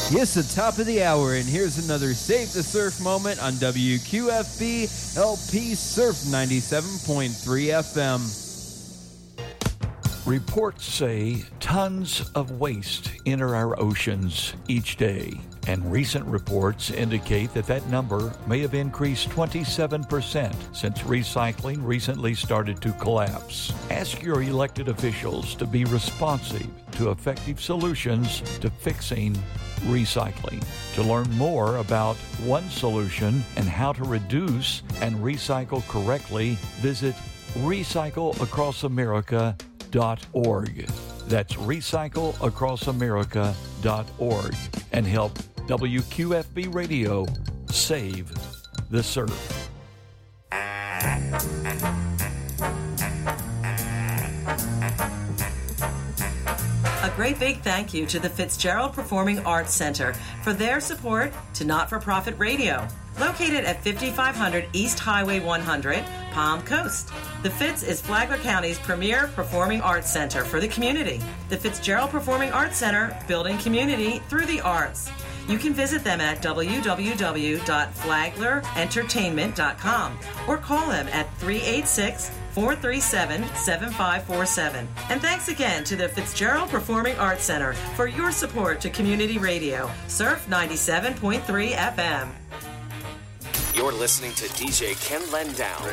Yes, the top of the hour, and here's another Save the Surf moment on WQFB LP Surf 97.3 FM. Reports say tons of waste enter our oceans each day, and recent reports indicate that number may have increased 27% since recycling recently started to collapse. Ask your elected officials to be responsive to effective solutions to fixing recycling. To learn more about one solution and how to reduce and recycle correctly, visit recycleacrossamerica.org. That's recycleacrossamerica.org and help WQFB Radio save the surf. A great big thank you to the Fitzgerald Performing Arts Center for their support to Not-for-Profit Radio, located at 5500 East Highway 100, Palm Coast. The Fitz is Flagler County's premier performing arts center for the community. The Fitzgerald Performing Arts Center, building community through the arts. You can visit them at www.flaglerentertainment.com or call them at 386-437-7547. And thanks again to the Fitzgerald Performing Arts Center for your support to community radio. Surf 97.3 FM. You're listening to DJ Ken Lendown.